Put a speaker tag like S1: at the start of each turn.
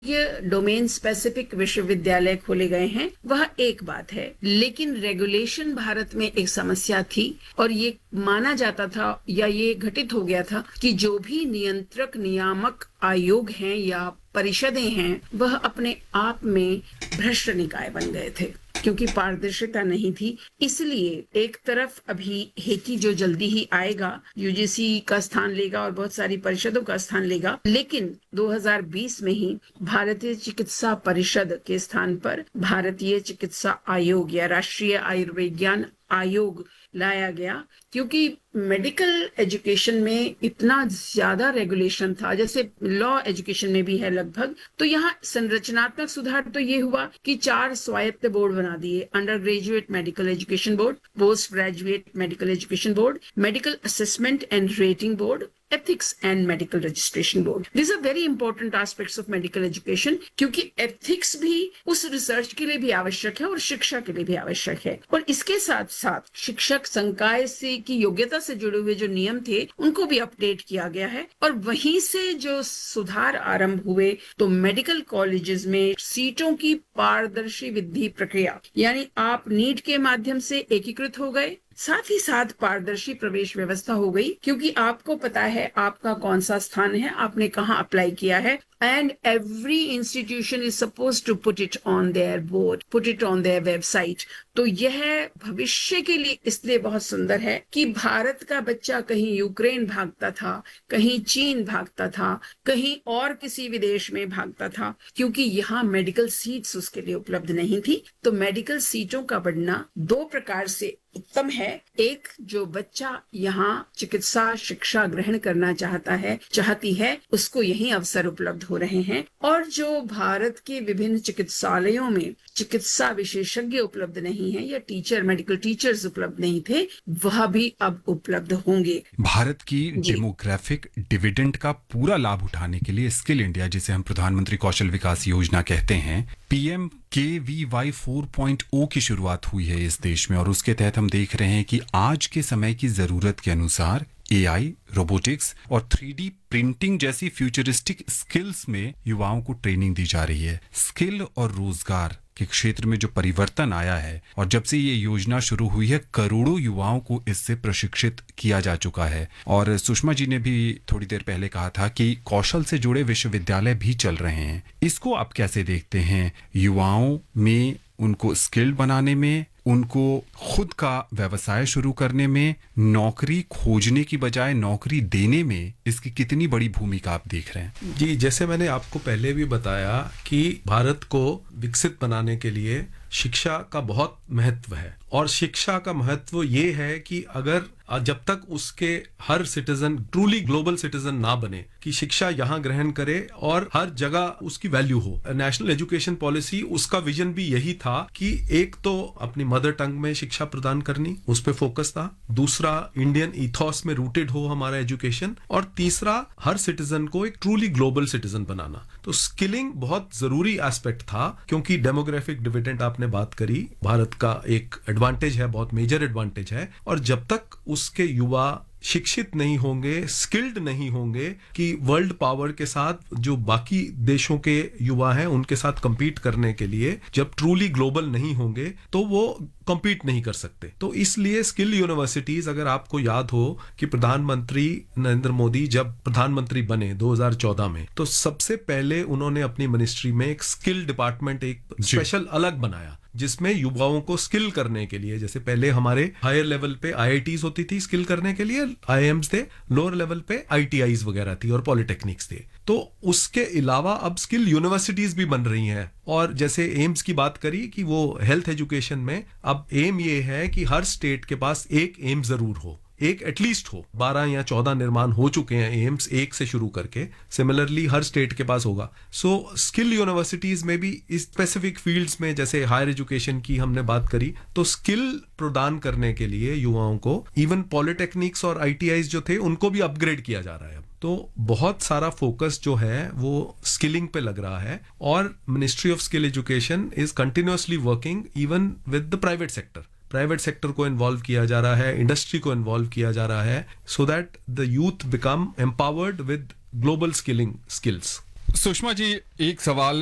S1: ये domain specific विश्वविद्यालय खोले गए हैं, वह एक बात है, लेकिन रेगुलेशन भारत में एक समस्या थी और ये माना जाता था या ये घटित हो गया था कि जो भी नियंत्रक नियामक आयोग हैं या परिषदें हैं, वह अपने आप में भ्रष्ट निकाय बन गए थे क्योंकि पारदर्शिता नहीं थी। इसलिए एक तरफ अभी हेकी जो जल्दी ही आएगा, यूजीसी का स्थान लेगा और बहुत सारी परिषदों का स्थान लेगा, लेकिन 2020 में ही भारतीय चिकित्सा परिषद के स्थान पर भारतीय चिकित्सा आयोग या राष्ट्रीय आयुर्विज्ञान आयोग लाया गया, क्योंकि मेडिकल एजुकेशन में इतना ज्यादा रेगुलेशन था, जैसे लॉ एजुकेशन में भी है लगभग। तो यहाँ संरचनात्मक सुधार तो ये हुआ कि 4 स्वायत्त बोर्ड बना दिए, under graduate medical education board, post graduate medical education board, medical assessment and rating board, ethics and medical registration board. These are very important aspects of medical education, क्योंकि ethics भी उस रिसर्च के लिए भी आवश्यक है और शिक्षा के लिए भी आवश्यक है। और इसके साथ साथ शिक्षक संकाय से की योग्यता से जुड़े हुए जो नियम थे उनको भी अपडेट किया गया है। और वहीं से जो सुधार आरंभ हुए तो मेडिकल कॉलेजेस में सीटों की पारदर्शी विधि प्रक्रिया, यानी आप नीट के माध्यम से एकीकृत हो गए, साथ ही साथ पारदर्शी प्रवेश व्यवस्था हो गई, क्योंकि आपको पता है आपका कौन सा स्थान है, आपने कहाँ अप्लाई किया है, and every institution is suppose to put it on their board, put it on their website. तो यह भविष्य के लिए इसलिए बहुत सुंदर है कि भारत का बच्चा कहीं यूक्रेन भागता था, कहीं चीन भागता था, कहीं और किसी विदेश में भागता था, क्योंकि यहाँ मेडिकल सीट्स उसके लिए उपलब्ध नहीं थी। तो मेडिकल सीटों का बढ़ना 2 प्रकार से उत्तम है। एक, जो बच्चा यहाँ चिकित्सा शिक्षा ग्रहण करना चाहती है, उसको यही अवसर उपलब्ध हो रहे हैं, और जो भारत के विभिन्न चिकित्सालयों में चिकित्सा विशेषज्ञ उपलब्ध नहीं है या मेडिकल टीचर्स उपलब्ध नहीं थे, वह भी अब उपलब्ध होंगे।
S2: भारत की डेमोग्राफिक डिविडेंड का पूरा लाभ उठाने के लिए स्किल इंडिया, जिसे हम प्रधानमंत्री कौशल विकास योजना कहते हैं, PMKVY 4.0 की शुरुआत हुई है इस देश में। और उसके तहत हम देख रहे हैं कि आज के समय की जरूरत के अनुसार AI, रोबोटिक्स और 3D प्रिंटिंग जैसी फ्यूचरिस्टिक स्किल्स में युवाओं को ट्रेनिंग दी जा रही है। स्किल और रोजगार के क्षेत्र में जो परिवर्तन आया है और जब से ये योजना शुरू हुई है, करोड़ों युवाओं को इससे प्रशिक्षित किया जा चुका है। और सुषमा जी ने भी थोड़ी देर पहले कहा था कि कौशल से जुड़े विश्वविद्यालय भी चल रहे हैं। इसको आप कैसे देखते हैं? युवाओं में उनको स्किल्ड बनाने में, उनको खुद का व्यवसाय शुरू करने में, नौकरी खोजने की बजाय नौकरी देने में इसकी कितनी बड़ी भूमिका आप देख रहे हैं?
S3: जी, जैसे मैंने आपको पहले भी बताया कि भारत को विकसित बनाने के लिए शिक्षा का बहुत महत्व है। और शिक्षा का महत्व ये है कि अगर जब तक उसके हर सिटीजन ट्रूली ग्लोबल सिटीजन ना बने, कि शिक्षा यहाँ ग्रहण करे और हर जगह उसकी वैल्यू हो। नेशनल एजुकेशन पॉलिसी, उसका विजन भी यही था कि एक तो अपनी मदर टंग में शिक्षा प्रदान करनी, उस पे फोकस था। दूसरा, इंडियन इथॉस में रूटेड हो हमारा एजुकेशन। और तीसरा, हर सिटीजन को एक ट्रूली ग्लोबल सिटीजन बनाना। तो स्किलिंग बहुत जरूरी एस्पेक्ट था, क्योंकि डेमोग्राफिक डिविडेंड आपने बात करी, भारत का एक एडवांटेज है, बहुत मेजर एडवांटेज है। और जब तक उसके युवा शिक्षित नहीं होंगे, स्किल्ड नहीं होंगे कि वर्ल्ड पावर के साथ जो बाकी देशों के युवा हैं उनके साथ compete करने के लिए, जब ट्रूली ग्लोबल नहीं होंगे तो वो compete नहीं कर सकते। तो इसलिए स्किल यूनिवर्सिटीज, अगर आपको याद हो कि प्रधानमंत्री नरेंद्र मोदी जब प्रधानमंत्री बने 2014 में, तो सबसे पहले उन्होंने अपनी मिनिस्ट्री में एक स्किल डिपार्टमेंट, एक स्पेशल अलग बनाया, जिसमें युवाओं को स्किल करने के लिए, जैसे पहले हमारे हायर लेवल पे IITs होती थी स्किल करने के लिए, IIMs थे, लोअर लेवल पे ITIs वगैरह थी और पॉलिटेक्निक्स थे। तो उसके अलावा अब स्किल यूनिवर्सिटीज भी बन रही हैं। और जैसे एम्स की बात करी कि वो हेल्थ एजुकेशन में, अब एम ये है कि हर स्टेट के पास एक एम्स जरूर हो, एक एटलीस्ट हो। 12 या 14 निर्माण हो चुके हैं एम्स, एक से शुरू करके। सिमिलरली हर स्टेट के पास होगा। सो स्किल यूनिवर्सिटीज में भी इस स्पेसिफिक फील्ड्स में, जैसे हायर एजुकेशन की हमने बात करी, तो स्किल प्रदान करने के लिए युवाओं को इवन पॉलिटेक्निक्स और ITIs जो थे उनको भी अपग्रेड किया जा रहा है। तो बहुत सारा फोकस जो है वो स्किलिंग पे लग रहा है। और ministry of skill education is continuously working even with the private sector. Private sector को इन्वॉल्व किया जा रहा है, इंडस्ट्री को इन्वॉल्व किया जा रहा है, so that the youth become empowered with global skilling skills.
S2: Sushma ji, एक सवाल